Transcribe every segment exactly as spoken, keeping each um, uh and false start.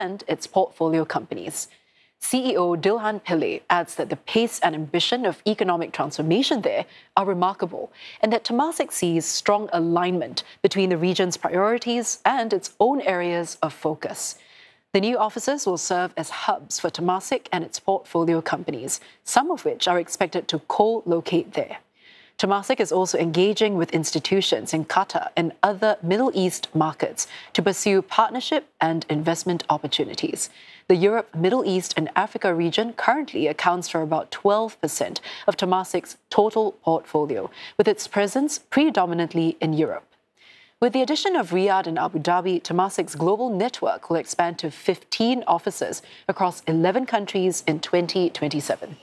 and its portfolio companies. C E O Dilhan Pillay adds that the pace and ambition of economic transformation there are remarkable, and that Temasek sees strong alignment between the region's priorities and its own areas of focus. The new offices will serve as hubs for Temasek and its portfolio companies, some of which are expected to co-locate there. Temasek is also engaging with institutions in Qatar and other Middle East markets to pursue partnership and investment opportunities. The Europe, Middle East and Africa region currently accounts for about twelve percent of Temasek's total portfolio, with its presence predominantly in Europe. With the addition of Riyadh and Abu Dhabi, Temasek's global network will expand to fifteen offices across eleven countries in twenty twenty-seven.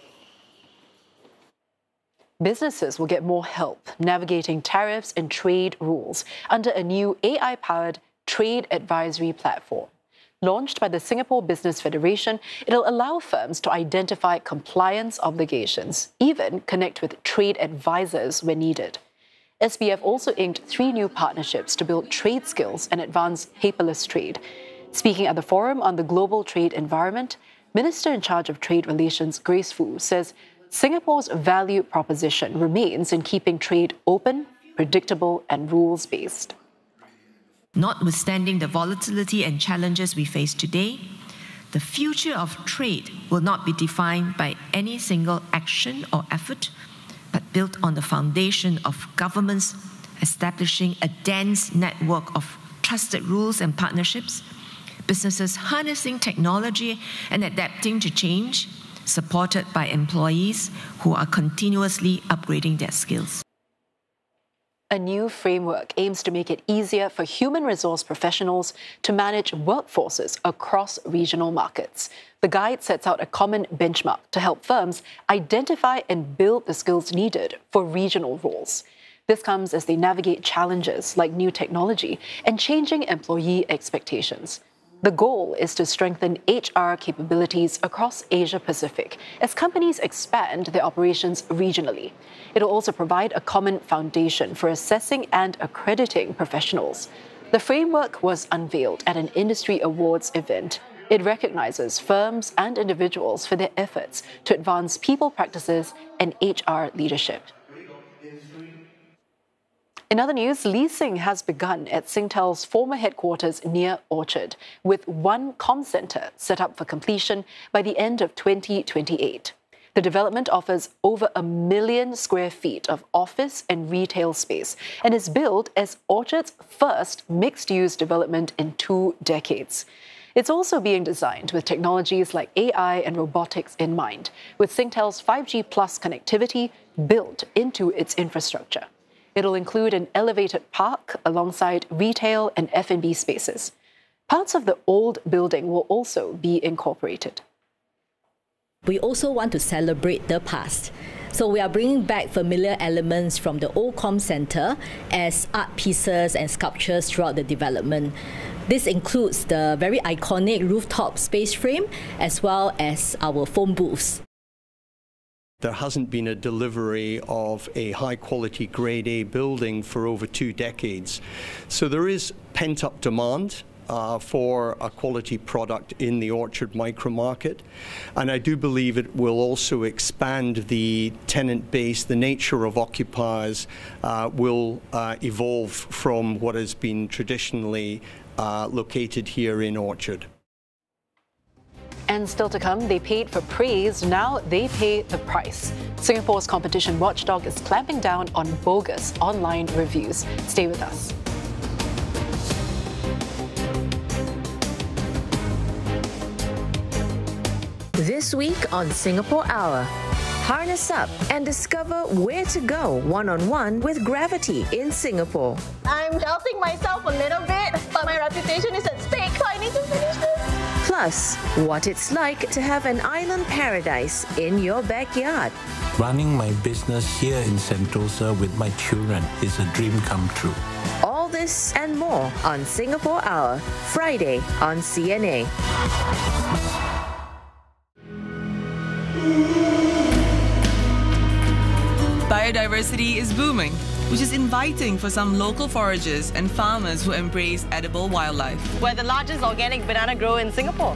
Businesses will get more help navigating tariffs and trade rules under a new A I-powered trade advisory platform. Launched by the Singapore Business Federation, it'll allow firms to identify compliance obligations, even connect with trade advisors when needed. S B F also inked three new partnerships to build trade skills and advance paperless trade. Speaking at the Forum on the Global Trade Environment, Minister in charge of Trade Relations Grace Fu says Singapore's value proposition remains in keeping trade open, predictable and rules-based. Notwithstanding the volatility and challenges we face today, the future of trade will not be defined by any single action or effort, but built on the foundation of governments establishing a dense network of trusted rules and partnerships, businesses harnessing technology and adapting to change, supported by employees who are continuously upgrading their skills. A new framework aims to make it easier for human resource professionals to manage workforces across regional markets. The guide sets out a common benchmark to help firms identify and build the skills needed for regional roles. This comes as they navigate challenges like new technology and changing employee expectations. The goal is to strengthen H R capabilities across Asia-Pacific as companies expand their operations regionally. It will also provide a common foundation for assessing and accrediting professionals. The framework was unveiled at an industry awards event. It recognizes firms and individuals for their efforts to advance people practices and H R leadership. In other news, leasing has begun at Singtel's former headquarters near Orchard, with one comm centre set up for completion by the end of twenty twenty-eight. The development offers over a million square feet of office and retail space and is billed as Orchard's first mixed-use development in two decades. It's also being designed with technologies like A I and robotics in mind, with Singtel's five G plus connectivity built into its infrastructure. It'll include an elevated park alongside retail and F and B spaces. Parts of the old building will also be incorporated. We also want to celebrate the past. So we are bringing back familiar elements from the old comm centre as art pieces and sculptures throughout the development. This includes the very iconic rooftop space frame as well as our phone booths. There hasn't been a delivery of a high-quality Grade A building for over two decades. So there is pent-up demand uh, for a quality product in the Orchard micro-market. And I do believe it will also expand the tenant base. The nature of occupiers uh, will uh, evolve from what has been traditionally uh, located here in Orchard. And still to come, they paid for praise, now they pay the price. Singapore's competition watchdog is clamping down on bogus online reviews. Stay with us. This week on Singapore Hour, harness up and discover where to go one-on-one with Gravity in Singapore. I'm doubting myself a little bit, but my reputation is at stake, so I need to finish this. Plus, what it's like to have an island paradise in your backyard. Running my business here in Sentosa with my children is a dream come true. All this and more on Singapore Hour, Friday on C N A. Biodiversity is booming, which is inviting for some local foragers and farmers who embrace edible wildlife. We're the largest organic banana grower in Singapore.